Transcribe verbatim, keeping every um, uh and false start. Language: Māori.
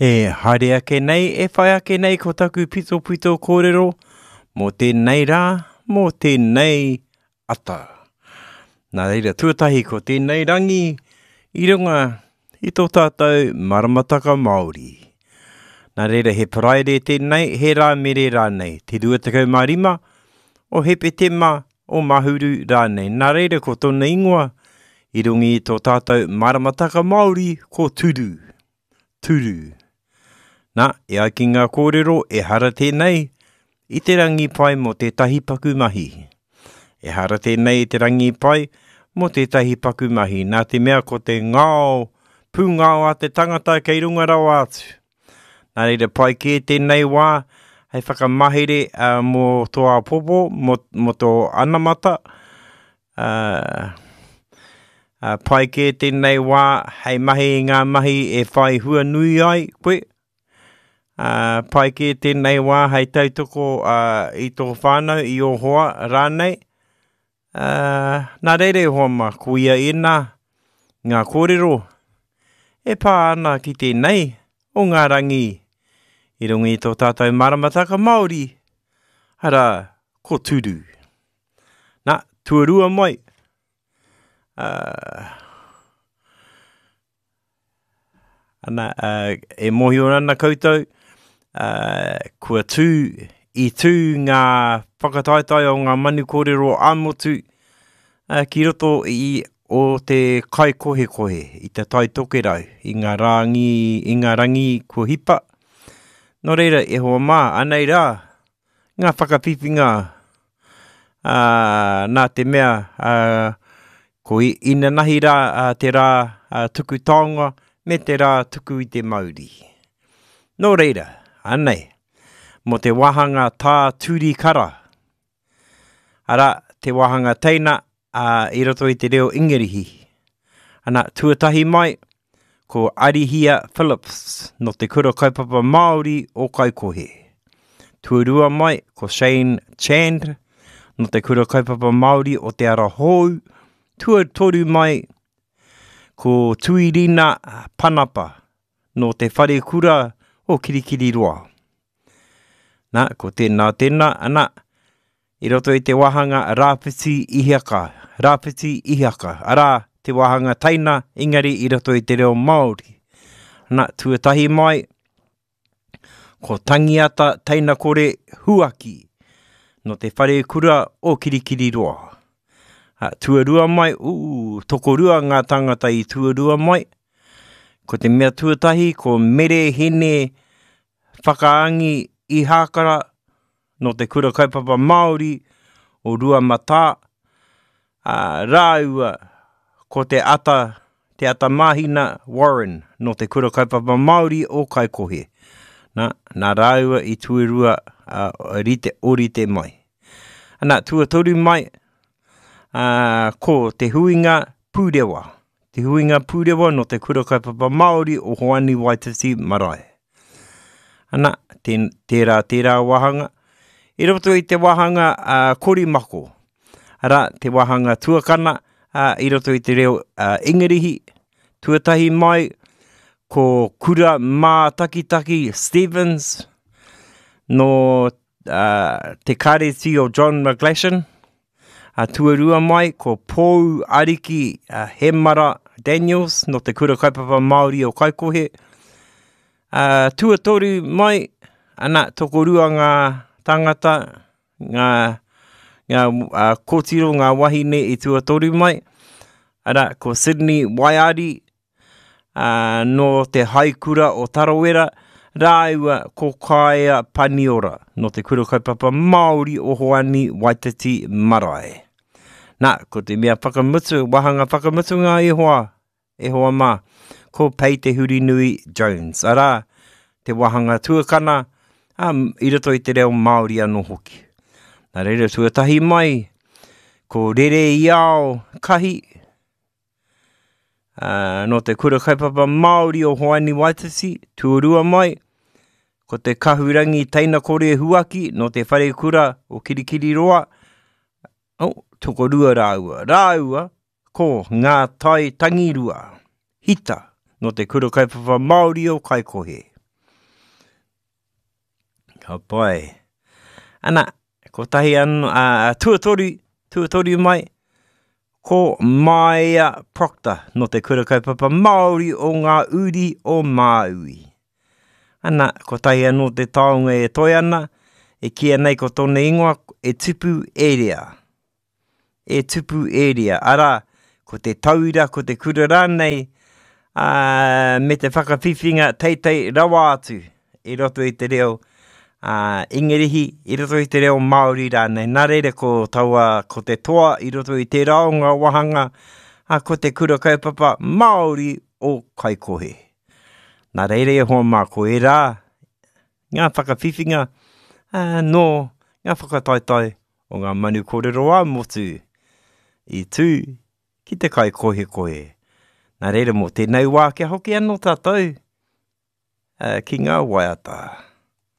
E haere ake nei, e whai ake nei ko taku pito pito kōrero, mō tēnei rā, mō tēnei ata. Nā reira tuatahi ko tēnei rangi, i runga i tō tātou maramataka Māori. Nā reira he paraere tēnei, he rā mere rānei, te duatakau marima, o hepe te mā, o mahuru rānei. Nā reira ko tōna ingoa, i rungi i tō tātou maramataka Māori, ko turu. Turu. Nā, e ai ki ngā kōrero e hara tēnei i te rangi pai mo te tahi paku mahi. E hara tēnei i te rangi pai mo te tahi paku mahi. Nā te mea ko te ngāo, pūngāo a te tangata kei runga rau atu. Nā reira pai ke tēnei wā, hei whakamahere uh, mo tō apopo, mo, mo tō anamata. Uh, uh, pai ke tēnei wā, hei mahi ngā mahi e whai hua nui ai koe. Uh, pai ke tēnei wā hei tautoko uh, i tō whānau i o hoa rānei. Uh, nā reire hoa ma kuia ina ngā kōrero e pā ana ki tēnei o ngā rangi i rungi i tō tātou maramataka Māori. Hara, ko turu. Nā, tuarua mai. Uh, ana, uh, e mohi o rana koutou. Uh, kua tū, i tū ngā whakataitai o ngā manu kōrero āmotu uh, ki roto i o te kai kohe kohe, i te tai toke rau, i ngā rangi, i ngā rangi kua hipa. Nō reira, e hoa mā, anei rā, ngā whakapipinga, uh, nā te mea, uh, ko i, ina nahi rā, uh, te rā uh, tuku taonga, me te rā tuku i te Māori. Nō reira, anei, mo te wahanga tā tūri kara. Ara, te wahanga teina uh, i roto i te reo Ingerihi. Ana, tuatahi mai, ko Arihia Phillips, no te kura kaupapa Māori o Kaikohe. Tuarua mai, ko Shane Chand, no te kura kaupapa Māori o te Arahou. Tuatoru mai, ko Tuirina Panapa, no te whare kura o Kirikiri Roa. Nā, ko tēnā tēnā, ana, i roto i te wahanga rāpiti ihiaka, rāpiti ihiaka, arā te wahanga taina, ingari i roto i te reo Māori. Nā, tuatahi mai, ko tangiata taina kore huaki, no te whare kura o Kirikiri Roa. Ha, tuarua mai, uu, tokorua ngā tangata i tuarua mai, ko te mea tuatahi, ko mere hene whakaangi i hākara no te kura kaupapa Māori o Rua Mata. Uh, rāua ko te ata, te ata mahina Warren no te kura kaupapa Māori o Kaikohe. Nā, nā rāua i tuarua uh, rite, orite mai. Nā, tuatoru mai, uh, ko te huinga pūrewa. Te huinga pūrewa no te kura kaupapa Māori o Hoani Waititi Marae. Ana, te, tērā, tērā wahanga. I roto i te wahanga uh, korimako. Ara, te wahanga tuakana, uh, i roto i te reo uh, Ingerihi. Tuatahi mai, ko kura mā takitaki Stevens, no uh, te kareti o John McGlashan. Uh, tuarua mai, ko Pōu Ariki uh, Hemara Daniels, no te kura kaupapa Māori o Kaikohe. Uh, tuatoru mai, ana, tokorua ngā tangata, ngā, ngā uh, kōtiro, ngā wahine i tuatoru mai. Ara, ko Sydney Waiari, uh, no te haikura o Tarawera, rāua ko Kaia Paniora, no te kura kaupapa Māori o Hoani Waititi Marae. Nā, ko te mea whakamutu, wahanga whakamutu ngā e hoa, e hoa mā. Ko Peite Hurinui Jones. Arā, te wahanga tuakana, um, i roto i te reo Māori anō hoki. Nā reira tuatahi mai, ko Rere Iao Kahi, uh, no te kura kaupapa Māori o Hoani Waititi, tuarua mai, ko te kahurangi taina kore huaki, no te whare kura o Kirikiri Roa. Oh, tokorua rāua. Rāua, ko ngā tai tangirua, hita, no te kura kaupapa Māori o Kaikohe. Ka pai. Ana, ko tahi anu, uh, tuatori, tuatori mai, ko Maia Proctor, no te kura kaupapa Māori o ngā uri o Māui. Ana, ko tahi anu te taonga e toi ana, e kia nei ko tōne ingoa, e tupu area. E tupu area. Ara, ko te taura, ko te kura rānei, uh, me te whakawhiwhinga teitei rawa atu, i roto i te reo, uh, ingerihi, i roto i te reo Māori rānei. Nā reira ko taua, ko te toa, i roto i te raonga wahanga, uh, ko te kura kaupapa Māori o Kaikohe. Nā reira e hoa mā ko e rā, ngā whakawhiwhinga, uh, no ngā whakataitai o ngā manu kōrero a motu i tū ki te Kaikohe koe. Nā reira mo tēnei wā kia hoki anō tātou uh, ki ngā waiata.